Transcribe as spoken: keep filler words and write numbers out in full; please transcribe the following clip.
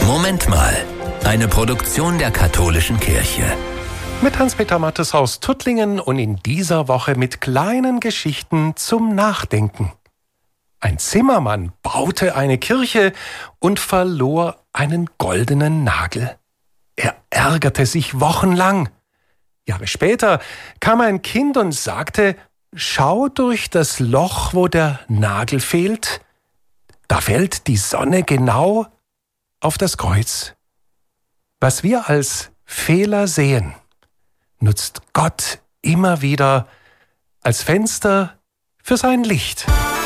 Moment mal, eine Produktion der katholischen Kirche. Mit Hans-Peter Mattes aus Tuttlingen und in dieser Woche mit kleinen Geschichten zum Nachdenken. Ein Zimmermann baute eine Kirche und verlor einen goldenen Nagel. Er ärgerte sich wochenlang. Jahre später kam ein Kind und sagte: Schau durch das Loch, wo der Nagel fehlt. Da fällt die Sonne genau auf das Kreuz. Was wir als Fehler sehen, nutzt Gott immer wieder als Fenster für sein Licht.